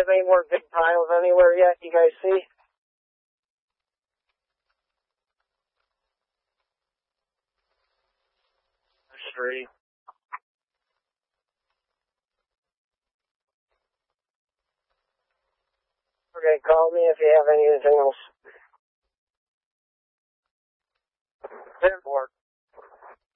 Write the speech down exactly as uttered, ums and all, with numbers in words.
have any more big piles anywhere yet, you guys see? Street. Okay, call me if you have anything else. ten four.